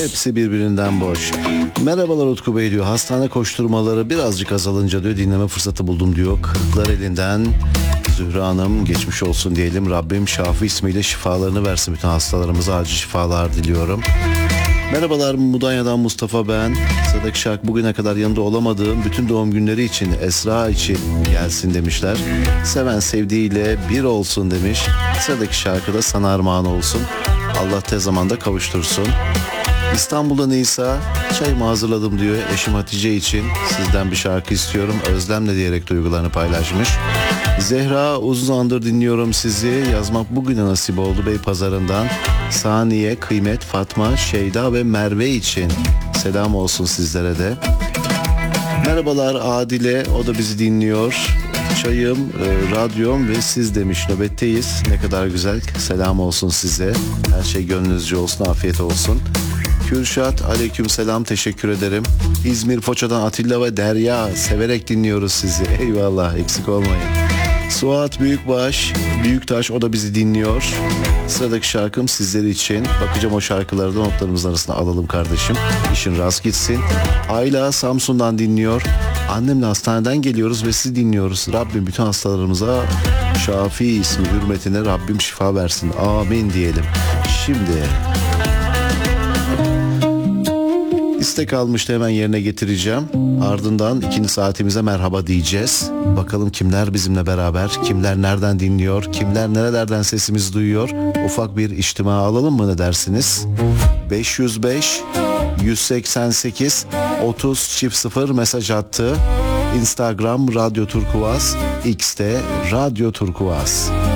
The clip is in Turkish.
Hepsi birbirinden boş. Merhabalar Utku Bey diyor. Hastane koşturmaları birazcık azalınca diyor dinleme fırsatı buldum diyor. Kırklar elinden. Zühre Hanım geçmiş olsun diyelim. Rabbim Şafi ismiyle şifalarını versin. Bütün hastalarımıza acil şifalar diliyorum. Merhabalar Mudanya'dan Mustafa ben. Sıradaki şarkı bugüne kadar yanında olamadığım bütün doğum günleri için Esra için gelsin demişler. Seven sevdiğiyle bir olsun demiş. Sıradaki şarkı da sana armağan olsun. Allah tez zamanda kavuştursun. İstanbul'da Nisa çayımı hazırladım diyor eşim Hatice için. Sizden bir şarkı istiyorum. Özlemle diyerek duygularını paylaşmış. Zehra uzun zamandır dinliyorum sizi. Yazmak bugüne nasip oldu Beypazarı'ndan. Saniye, Kıymet, Fatma, Şeyda ve Merve için selam olsun sizlere de. Merhabalar Adile, o da bizi dinliyor. Çayım, radyom ve siz demiş, nöbetteyiz. Ne kadar güzel, selam olsun size. Her şey gönlünüzce olsun, afiyet olsun. Kürşat, aleyküm selam, teşekkür ederim. İzmir Foça'dan Atilla ve Derya, severek dinliyoruz sizi. Eyvallah, eksik olmayın. Suat Büyüktaş, o da bizi dinliyor. Sıradaki şarkım sizler için. Bakacağım o şarkıları da notlarımızın arasına alalım kardeşim. İşin rast gitsin. Ayla Samsun'dan dinliyor. Annemle hastaneden geliyoruz ve sizi dinliyoruz. Rabbim bütün hastalarımıza Şafi ismi hürmetine Rabbim şifa versin. Amin diyelim. Şimdi istek almıştı, hemen yerine getireceğim. Ardından ikinci saatimize merhaba diyeceğiz. Bakalım kimler bizimle beraber, kimler nereden dinliyor, kimler nerelerden sesimizi duyuyor. Ufak bir içtima alalım mı, ne dersiniz? 505 188 30 0 mesaj attı. Instagram Radyo Turkuaz, X'te Radyo Turkuaz.